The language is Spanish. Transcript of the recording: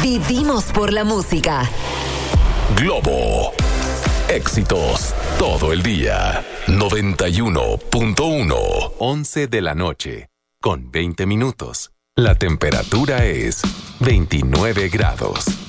Vivimos por la música. Globo. Éxitos todo el día. 91.1. 11 de la noche. Con 20 minutos. La temperatura es 29 grados.